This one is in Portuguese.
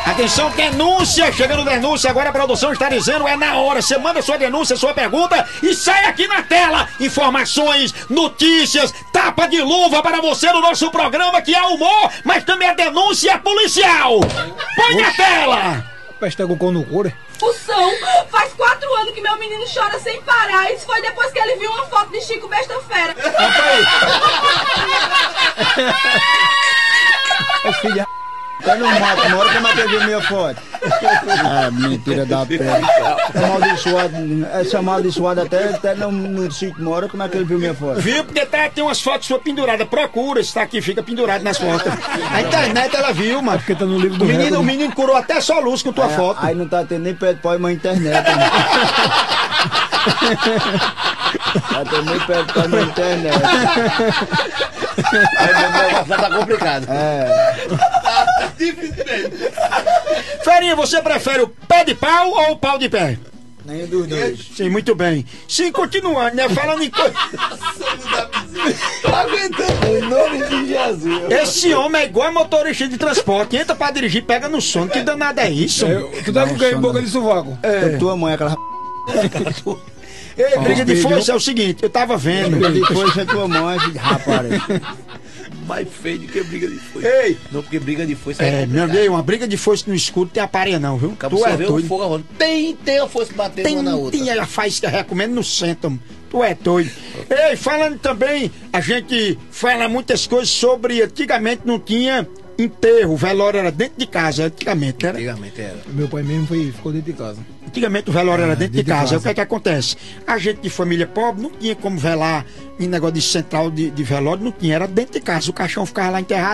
Atenção, denúncia! Chegando denúncia, agora a produção está dizendo, é na hora. Você manda sua denúncia, sua pergunta e sai aqui na tela. Informações, notícias, tapa de luva para você no nosso programa, que é humor, mas também é denúncia policial. Põe na tela! Peste com no couro. Função, faz 4 anos que meu menino chora sem parar. Isso foi depois que ele viu uma foto de Chico Besta Fera. Filha, eu não mato, uma hora que eu matei minha foto. Ah, mentira da pena. Essa amaldiçoada até no sítio mora, como é que ele viu minha foto? Viu? Porque tem umas fotos suas penduradas. Procura, está aqui, fica pendurado nas fotos. A internet ela viu, mano. Porque tá no livro do o menino curou até só luz com tua foto. Aí não tá tendo nem pé de pau e uma internet. Tá tendo nem pé de pau e uma internet. Aí o negócio tá complicado. Tá difícil mesmo. Ferinha, você prefere o pé de pau ou o pau de pé? Nenhum dos dois. Sim, muito bem. Sim, continuando, né? Falando em coisa. Tô aguentando. Em nome de Jesus. Esse homem é igual a motorista de transporte. Entra pra dirigir, pega no sono. Que danado é isso? Tu tá com quem? Boca de sovaco. É. Tua mãe, aquela. Ei, briga de foice é o seguinte, eu tava vendo. Briga de foice é tua mãe, rapaz. Mais feio do que briga de foice. Ei! Não, porque briga de foice Meu amigo, uma briga de foice no escuro tem aparelho não, viu? Acabou Tu é ver o doido. fogo rolando. Tem a foice batendo uma na outra. Tem, ela faz que recomendo no centro. Tu é doido. Ei, falando também, a gente fala muitas coisas sobre, antigamente não tinha enterro, o velório era dentro de casa, antigamente, era? Antigamente era. Meu pai mesmo ficou dentro de casa. Antigamente o velório era dentro de casa. O que é que acontece? A gente de família pobre não tinha como velar em negócio de central de velório, não tinha, era dentro de casa. O caixão ficava lá enterrado.